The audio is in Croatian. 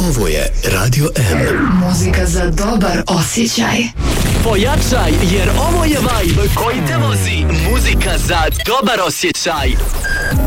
Ovo je Radio M. Muzika za dobar osjećaj. Pojačaj, jer ovo je vibe koji te vozi. Muzika za dobar osjećaj.